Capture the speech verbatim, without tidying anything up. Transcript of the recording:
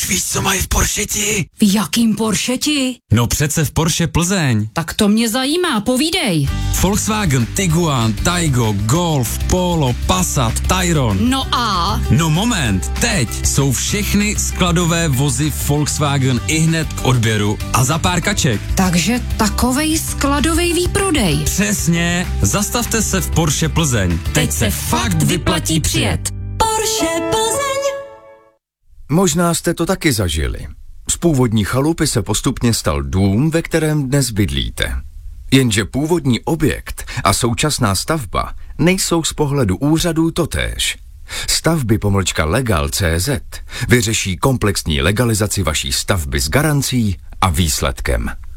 Už víš, co mají v Poršeti? V jakým Poršeti? No přece v Porsche Plzeň. Tak to mě zajímá, povídej. Volkswagen Tiguan, Taigo, Golf, Polo, Passat, Tayron. No a? No moment, teď jsou všechny skladové vozy Volkswagen ihned k odběru a za pár kaček. Takže takovej skladovej výprodej. Přesně, zastavte se v Porsche Plzeň. Teď, teď se fakt vyplatí přijet. Porsche Plzeň. Možná jste to taky zažili. Z původní chalupy se postupně stal dům, ve kterém dnes bydlíte. Jenže původní objekt a současná stavba nejsou z pohledu úřadů totéž. Stavby pomlčka legal tečka cé zet vyřeší komplexní legalizaci vaší stavby s garancí a výsledkem.